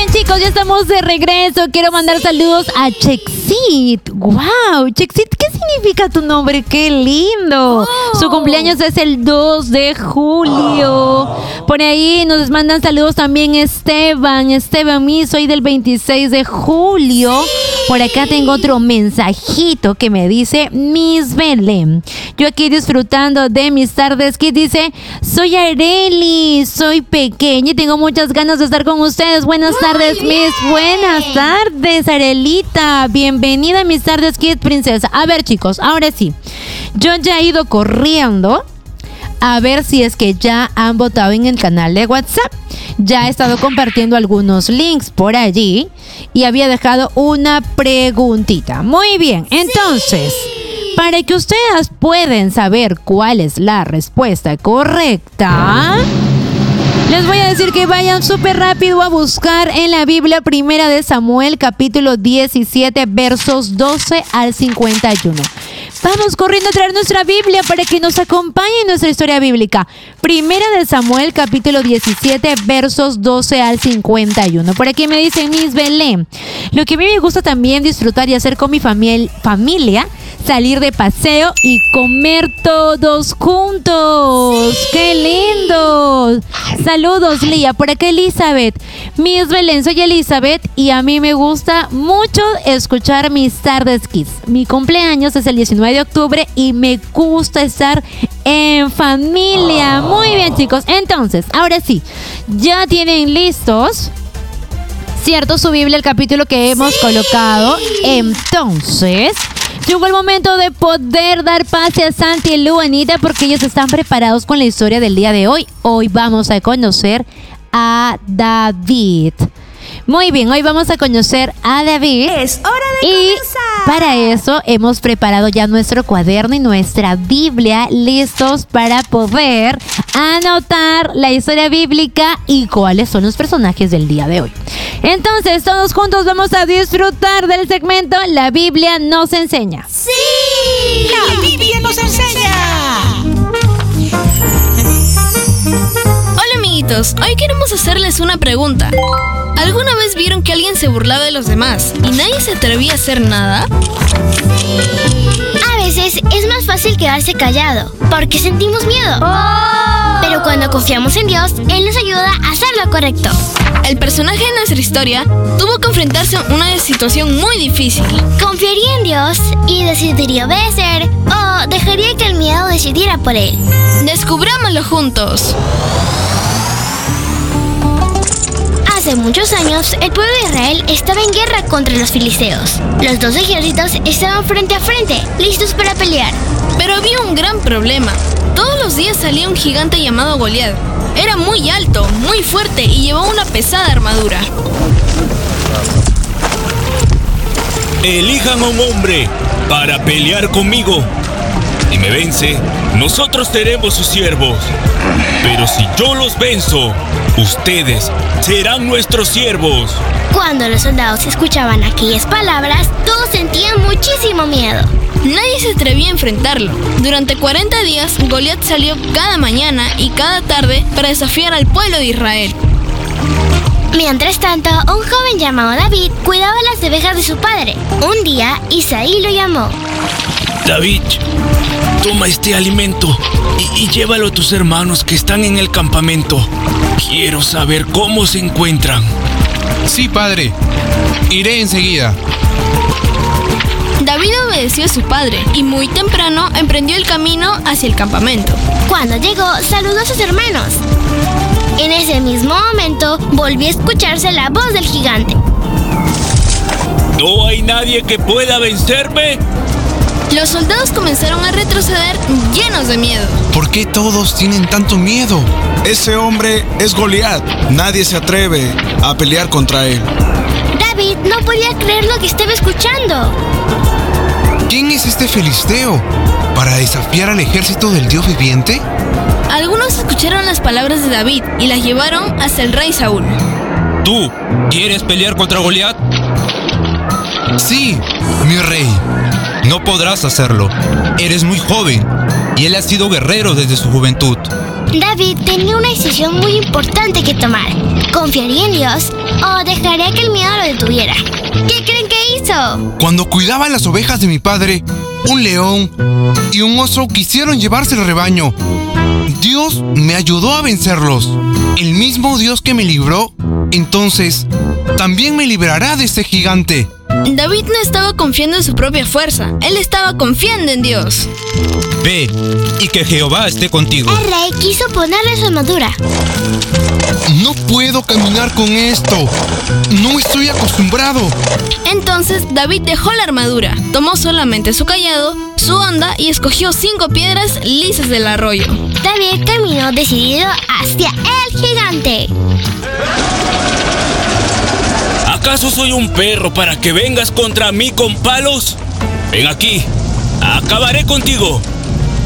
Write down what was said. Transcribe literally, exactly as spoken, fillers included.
bien, chicos, ya estamos de regreso. Quiero mandar saludos a Chexit. ¡Wow! Chexit, ¿qué significa tu nombre? ¡Qué lindo! Oh. Su cumpleaños es el dos de julio. Oh. Por ahí nos mandan saludos también Esteban. Esteban, mi soy del veintiséis de julio. Sí. Por acá tengo otro mensajito que me dice Miss Belén. Yo aquí disfrutando de mis tardes. Que dice, soy Areli, soy pequeña y tengo muchas ganas de estar con ustedes. Buenas Muy tardes, bien. Miss. Buenas tardes, Arelita. Bienvenida a mis tardes, Kid Princesa. A ver, chicos, ahora sí. Yo ya he ido corriendo a ver si es que ya han votado en el canal de WhatsApp. Ya he estado compartiendo algunos links por allí y había dejado una preguntita. Muy bien, entonces, sí. Para que ustedes puedan saber cuál es la respuesta correcta, les voy a decir que vayan súper rápido a buscar en la Biblia Primera de Samuel, capítulo diecisiete, versos doce al cincuenta y uno. Vamos corriendo a traer nuestra Biblia para que nos acompañe en nuestra historia bíblica. Primera de Samuel, capítulo diecisiete, versos doce al cincuenta y uno. Por aquí me dicen Miss Belén. Lo que a mí me gusta también disfrutar y hacer con mi famil- familia, salir de paseo y comer todos juntos. ¡Sí! ¡Qué lindo! Saludos, Lía. Por acá Elizabeth. Miss Belén, soy Elizabeth y a mí me gusta mucho escuchar mis tardes kids. Mi cumpleaños es el diecinueve de octubre y me gusta estar en familia. Muy bien, chicos. Entonces, ahora sí, ya tienen listos, ¿cierto? Su Biblia, el capítulo que hemos sí. colocado. Entonces, llegó el momento de poder dar pase a Santi y Luanita porque ellos están preparados con la historia del día de hoy. Hoy vamos a conocer a David. Muy bien, hoy vamos a conocer a David. Es hora de y comenzar. Para eso hemos preparado ya nuestro cuaderno y nuestra Biblia listos para poder anotar la historia bíblica y cuáles son los personajes del día de hoy. Entonces, todos juntos vamos a disfrutar del segmento La Biblia nos enseña. ¡Sí! ¡La Biblia nos enseña! Hola amiguitos, hoy queremos hacerles una pregunta. ¿Alguna vez vieron que alguien se burlaba de los demás y nadie se atrevía a hacer nada? A veces es más fácil quedarse callado porque sentimos miedo. Oh. Pero cuando confiamos en Dios, Él nos ayuda a hacer lo correcto. El personaje de nuestra historia tuvo que enfrentarse a una situación muy difícil. ¿Confiaría en Dios y decidiría obedecer o dejaría que el miedo decidiera por él? Descubrámoslo juntos. Hace muchos años, el pueblo de Israel estaba en guerra contra los filisteos. Los dos ejércitos estaban frente a frente, listos para pelear. Pero había un gran problema. Todos los días salía un gigante llamado Goliat. Era muy alto, muy fuerte y llevaba una pesada armadura. Elijan a un hombre para pelear conmigo. Si me vence, nosotros seremos sus siervos. Pero si yo los venzo, ustedes serán nuestros siervos. Cuando los soldados escuchaban aquellas palabras, todos sentían muchísimo miedo. Nadie se atrevía a enfrentarlo. Durante cuarenta días, Goliat salió cada mañana y cada tarde para desafiar al pueblo de Israel. Mientras tanto, un joven llamado David cuidaba las ovejas de su padre. Un día, Isaí lo llamó. David, toma este alimento y, y llévalo a tus hermanos que están en el campamento. Quiero saber cómo se encuentran. Sí, padre. Iré enseguida. David obedeció a su padre y muy temprano emprendió el camino hacia el campamento. Cuando llegó, saludó a sus hermanos. En ese mismo momento, volvió a escucharse la voz del gigante. ¿No hay nadie que pueda vencerme? Los soldados comenzaron a retroceder llenos de miedo. ¿Por qué todos tienen tanto miedo? Ese hombre es Goliat. Nadie se atreve a pelear contra él. David no podía creer lo que estaba escuchando. ¿Quién es este filisteo? ¿Para desafiar al ejército del Dios viviente? Algunos escucharon las palabras de David y las llevaron hasta el rey Saúl. ¿Tú quieres pelear contra Goliat? Sí, mi rey. No podrás hacerlo. Eres muy joven y él ha sido guerrero desde su juventud. David tenía una decisión muy importante que tomar. ¿Confiaría en Dios o dejaría que el miedo lo detuviera? ¿Qué creen que hizo? Cuando cuidaba las ovejas de mi padre, un león y un oso quisieron llevarse el rebaño. Dios me ayudó a vencerlos. El mismo Dios que me libró, entonces, también me librará de ese gigante. David no estaba confiando en su propia fuerza, él estaba confiando en Dios. Ve, y que Jehová esté contigo. El rey quiso ponerle su armadura. No puedo caminar con esto. No estoy acostumbrado. Entonces David dejó la armadura, tomó solamente su cayado, su honda y escogió cinco piedras lisas del arroyo. David caminó decidido hacia el gigante. ¿Acaso soy un perro para que vengas contra mí con palos? Ven aquí, acabaré contigo.